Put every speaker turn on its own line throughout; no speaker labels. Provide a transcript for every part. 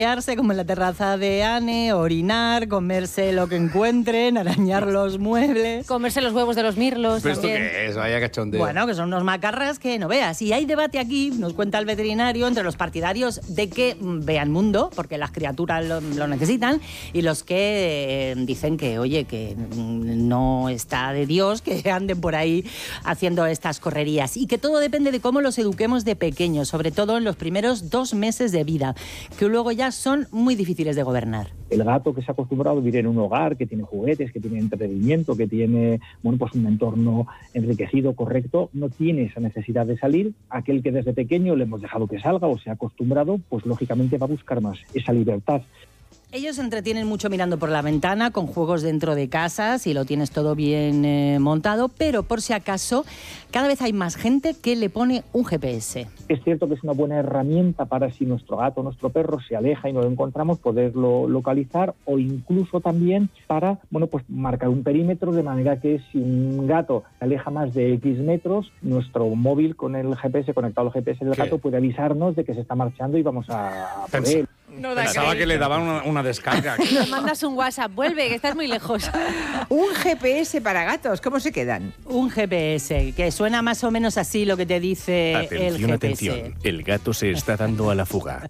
como en la terraza de Anne, orinar, comerse lo que encuentren, arañar los muebles.
Comerse los huevos de los mirlos.
¿Pero esto
también.
qué es? Vaya cachondeo.
Bueno, que son unos macarras que no veas. Y hay debate aquí, nos cuenta el veterinario, entre los partidarios de que vean mundo, porque las criaturas lo necesitan, y los que dicen que, oye, que no está de Dios que anden por ahí haciendo estas correrías. Y que todo depende de cómo los eduquemos de pequeños, sobre todo en los primeros 2 meses de vida, que luego ya son muy difíciles de gobernar.
El gato que se ha acostumbrado a vivir en un hogar, que tiene juguetes, que tiene entretenimiento, que tiene pues un entorno enriquecido, correcto, no tiene esa necesidad de salir. Aquel que desde pequeño le hemos dejado que salga o se ha acostumbrado, pues lógicamente va a buscar más esa libertad.
Ellos se entretienen mucho mirando por la ventana, con juegos dentro de casa, si lo tienes todo bien montado, pero por si acaso, cada vez hay más gente que le pone un GPS.
Es cierto que es una buena herramienta para, si nuestro gato o nuestro perro se aleja y no lo encontramos, poderlo localizar, o incluso también para pues marcar un perímetro, de manera que si un gato se aleja más de X metros, nuestro móvil con el GPS, conectado al GPS del gato, puede avisarnos de que se está marchando y vamos a por él.
No da
Pensaba que le daban una descarga.
Nos mandas un WhatsApp, vuelve, que estás muy lejos.
Un GPS para gatos, ¿cómo se quedan?
Un GPS, que suena más o menos así lo que te dice el GPS.
Atención, el gato se está dando a la fuga.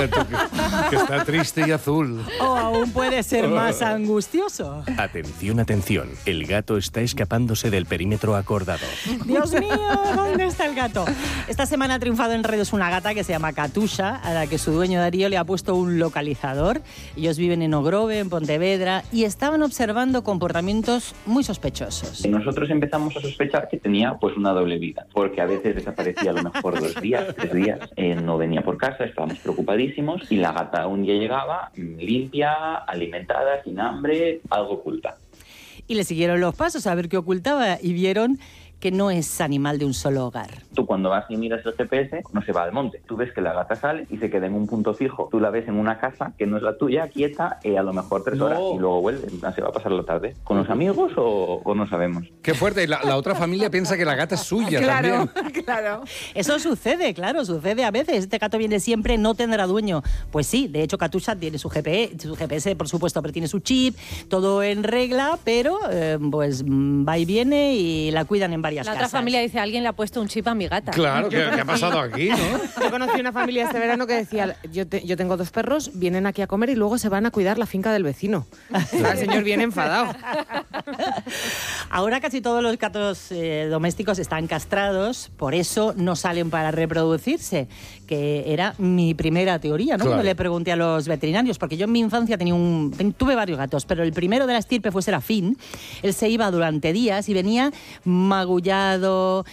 Que está triste y azul.
O aún puede ser más angustioso.
Atención, el gato está escapándose del perímetro acordado.
Dios mío, ¿dónde está el gato? Esta semana ha triunfado en redes una gata que se llama Katusha, a la que su dueño Darío le ha puesto un localizador. Ellos viven en Ogrove, en Pontevedra, y estaban observando comportamientos muy sospechosos.
Nosotros empezamos a sospechar que tenía pues una doble vida, porque a veces desaparecía a lo mejor 2 días, 3 días, no venía por casa, estábamos preocupadísimos, y la gata un día llegaba limpia, alimentada, sin hambre, algo oculta.
Y le siguieron los pasos a ver qué ocultaba y vieron que no es animal de un solo hogar.
Tú cuando vas y miras el GPS, no se va al monte. Tú ves que la gata sale y se queda en un punto fijo. Tú la ves en una casa que no es la tuya, quieta, a lo mejor 3 horas, y luego vuelve. Se va a pasar la tarde. ¿Con los amigos o no sabemos?
Qué fuerte. Y la otra familia piensa que la gata es suya también.
Claro.
Eso sucede, claro, sucede a veces. Este gato viene siempre, no tendrá dueño. Pues sí, de hecho Katusha tiene su GPS, por supuesto, pero tiene su chip, todo en regla, pero pues va y viene y la cuidan en varias casas.
La otra familia dice, alguien le ha puesto un chip a mi gata.
Claro, ¿qué ha pasado aquí, no?
Yo conocí una familia este verano que decía, yo tengo 2 perros, vienen aquí a comer y luego se van a cuidar la finca del vecino. El señor viene enfadado.
Ahora casi todos los gatos domésticos están castrados, por eso no salen para reproducirse, que era mi primera teoría, ¿no? Claro. Cuando le pregunté a los veterinarios, porque yo en mi infancia tuve varios gatos, pero el primero de la estirpe fue Serafín. Él se iba durante días y venía magullado,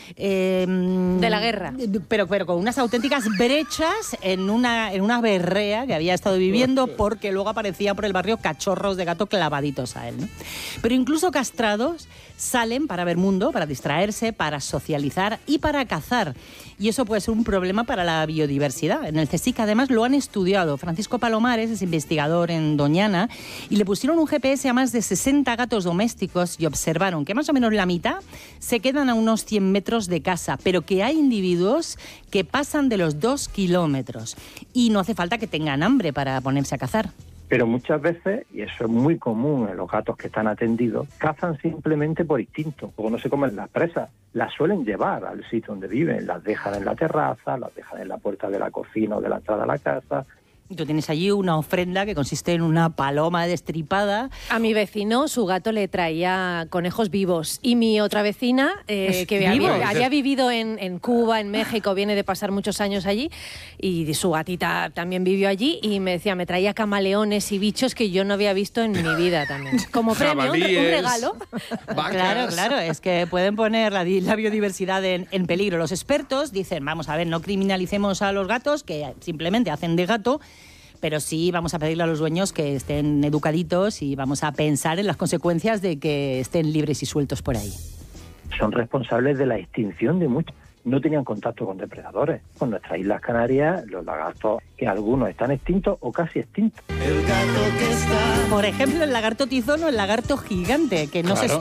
de la guerra,
pero con unas auténticas brechas en una berrea que había estado viviendo, porque luego aparecían por el barrio cachorros de gato clavaditos a él, ¿no? Pero incluso castrados salen para ver mundo, para distraerse, para socializar y para cazar. Y eso puede ser un problema para la biodiversidad. En el CSIC, además, lo han estudiado. Francisco Palomares es investigador en Doñana y le pusieron un GPS a más de 60 gatos domésticos y observaron que más o menos la mitad se quedan a unos 100 metros de casa, pero que hay individuos que pasan de los 2 kilómetros y no hace falta que tengan hambre para ponerse a cazar.
Pero muchas veces, y eso es muy común en los gatos que están atendidos, cazan simplemente por instinto. Luego no se comen las presas, las suelen llevar al sitio donde viven, las dejan en la terraza, las dejan en la puerta de la cocina o de la entrada a la casa.
Tú tienes allí una ofrenda que consiste en una paloma destripada.
A mi vecino, su gato le traía conejos vivos. Y mi otra vecina, que había vivido en Cuba, en México, viene de pasar muchos años allí, y su gatita también vivió allí, y me decía, me traía camaleones y bichos que yo no había visto en mi vida también. Como premio, un regalo.
Claro, es que pueden poner la biodiversidad en peligro. Los expertos dicen, vamos a ver, no criminalicemos a los gatos, que simplemente hacen de gato, pero sí vamos a pedirle a los dueños que estén educaditos y vamos a pensar en las consecuencias de que estén libres y sueltos por ahí.
Son responsables de la extinción de muchos. No tenían contacto con depredadores. Con nuestras Islas Canarias, los lagartos, que algunos están extintos o casi extintos.
Por ejemplo, el lagarto tizón o el lagarto gigante, que no se